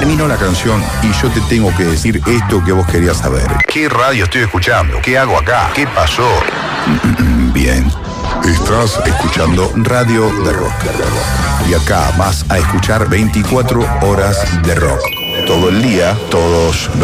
terminó la canción y yo te tengo que decir esto que vos querías saber. ¿Qué radio estoy escuchando? ¿Qué hago acá? ¿Qué pasó? Bien. Estás escuchando Radio de Rock. Y acá vas a escuchar 24 horas de rock. Todo el día, todos los